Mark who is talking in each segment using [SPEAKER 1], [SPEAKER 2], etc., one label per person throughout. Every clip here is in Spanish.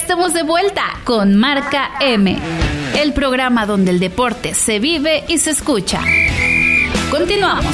[SPEAKER 1] estamos de vuelta con Marca M, el programa donde el deporte se vive y se escucha. Continuamos.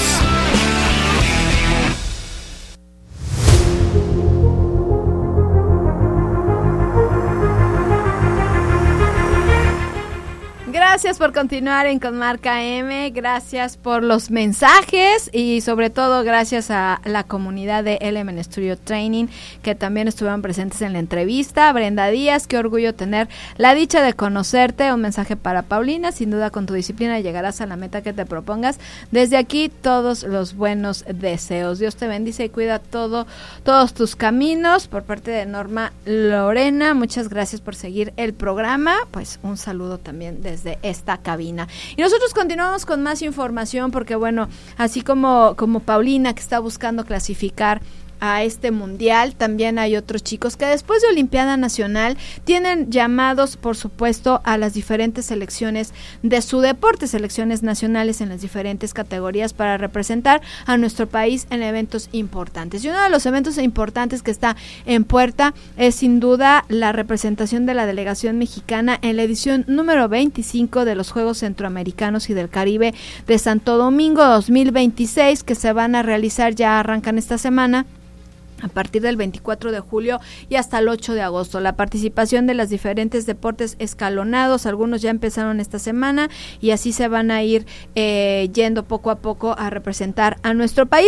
[SPEAKER 2] Gracias por continuar en Con Marca M, gracias por los mensajes y sobre todo gracias a la comunidad de Element Studio Training que también estuvieron presentes en la entrevista. Brenda Díaz, qué orgullo tener la dicha de conocerte. Un mensaje para Paulina, sin duda con tu disciplina llegarás a la meta que te propongas. Desde aquí todos los buenos deseos. Dios te bendice y cuida todos tus caminos. Por parte de Norma Lorena, muchas gracias por seguir el programa. Pues un saludo también desde esta cabina. Y nosotros continuamos con más información porque bueno, así como Paulina que está buscando clasificar a este mundial, también hay otros chicos que después de Olimpiada Nacional tienen llamados, por supuesto, a las diferentes selecciones de su deporte, selecciones nacionales en las diferentes categorías para representar a nuestro país en eventos importantes. Y uno de los eventos importantes que está en puerta es sin duda la representación de la delegación mexicana en la edición número 25 de los Juegos Centroamericanos y del Caribe de Santo Domingo 2026 que se van a realizar, ya arrancan esta semana, a partir del 24 de julio y hasta el 8 de agosto. La participación de los diferentes deportes escalonados, algunos ya empezaron esta semana y así se van a ir yendo poco a poco a representar a nuestro país.